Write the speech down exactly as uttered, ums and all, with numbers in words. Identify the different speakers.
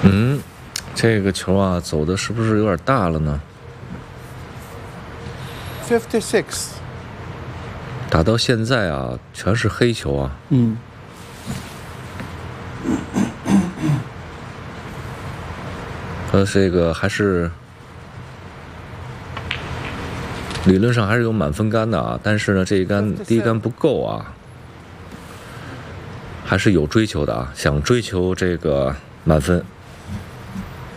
Speaker 1: 嗯，这个球啊，走的是不是有点大了呢？
Speaker 2: fifty-six。
Speaker 1: 打到现在啊，全是黑球啊。
Speaker 2: 嗯。
Speaker 1: 呃，这个还是理论上还是有满分杆的啊，但是呢，这一杆第一杆不够啊，还是有追求的啊，想追求这个满分。